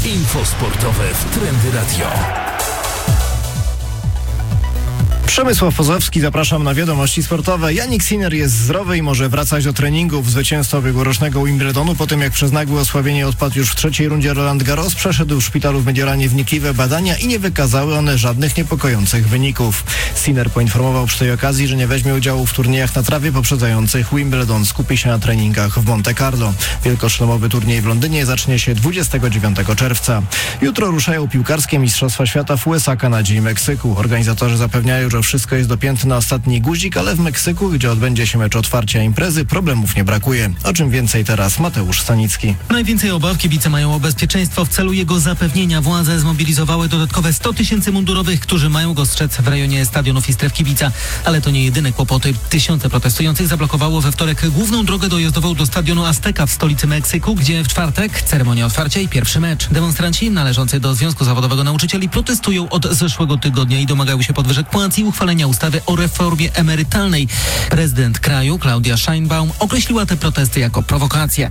Info sportowe w Trendy Radio. Przemysław Pozowski, zapraszam na wiadomości sportowe. Jannik Sinner jest zdrowy i może wracać do treningów. Zwycięzca ubiegłorocznego Wimbledonu po tym, jak przez nagłe osłabienie odpadł już w trzeciej rundzie Roland Garros, przeszedł w szpitalu w Mediolanie wnikliwe badania i nie wykazały one żadnych niepokojących wyników. Sinner poinformował przy tej okazji, że nie weźmie udziału w turniejach na trawie poprzedzających Wimbledon. Skupi się na treningach w Monte Carlo. Wielkoszlemowy turniej w Londynie zacznie się 29 czerwca. Jutro ruszają piłkarskie Mistrzostwa Świata w USA, Kanadzie i Meksyku. Organizatorzy zapewniają, że wszystko jest dopięte na ostatni guzik, ale w Meksyku, gdzie odbędzie się mecz otwarcia imprezy, problemów nie brakuje. O czym więcej teraz Mateusz Stanicki. Najwięcej obaw kibice mają o bezpieczeństwo. W celu jego zapewnienia władze zmobilizowały dodatkowe 100 000 mundurowych, którzy mają go strzec w rejonie stadionów i stref kibica. Ale to nie jedyne kłopoty. Tysiące protestujących zablokowało we wtorek główną drogę dojazdową do stadionu Azteca w stolicy Meksyku, gdzie w czwartek ceremonia otwarcia i pierwszy mecz. Demonstranci należący do Związku Zawodowego Nauczycieli protestują od zeszłego tygodnia i domagają się podwyżek płac i uchwalenia ustawy o reformie emerytalnej. Prezydent kraju, Claudia Sheinbaum, określiła te protesty jako prowokację.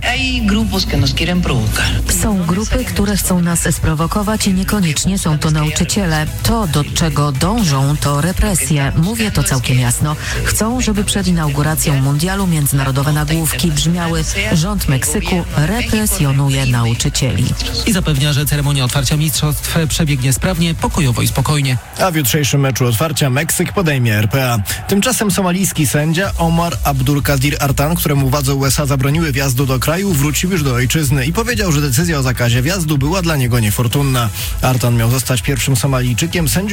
Są grupy, które chcą nas sprowokować i niekoniecznie są to nauczyciele. To, do czego dążą, to represje. Mówię to całkiem jasno. Chcą, żeby przed inauguracją mundialu międzynarodowe nagłówki brzmiały: rząd Meksyku represjonuje nauczycieli. I zapewnia, że ceremonia otwarcia mistrzostw przebiegnie sprawnie, pokojowo i spokojnie. A w jutrzejszym meczu otwarcia Meksyk podejmie RPA. Tymczasem somalijski sędzia Omar Abdulkadir Artan, któremu władze USA zabroniły wjazdu do kraju, wrócił już do ojczyzny i powiedział, że decyzja o zakazie wjazdu była dla niego niefortunna. Artan miał zostać pierwszym Somalijczykiem sędzią